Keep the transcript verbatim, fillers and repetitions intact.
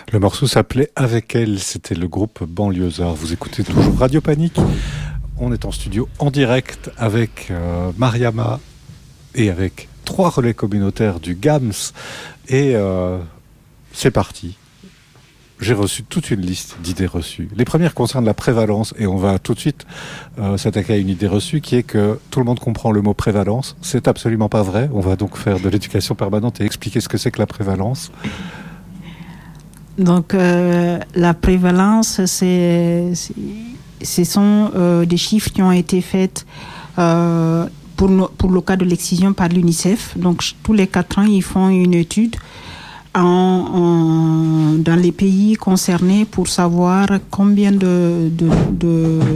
Le morceau s'appelait Avec elle, c'était le groupe Banlieusard. Vous écoutez toujours Radio Panique. On est en studio en direct avec euh, Mariama et avec trois relais communautaires du G A M S. Et euh, c'est parti. J'ai reçu toute une liste d'idées reçues. Les premières concernent la prévalence et on va tout de suite euh, s'attaquer à une idée reçue qui est que tout le monde comprend le mot prévalence. C'est absolument pas vrai. On va donc faire de l'éducation permanente et expliquer ce que c'est que la prévalence. Donc euh, la prévalence, c'est, c'est, ce sont euh, des chiffres qui ont été faits euh, pour, no, pour le cas de l'excision par l'UNICEF. Donc tous les quatre ans, ils font une étude en, en, dans les pays concernés pour savoir combien de, de, de,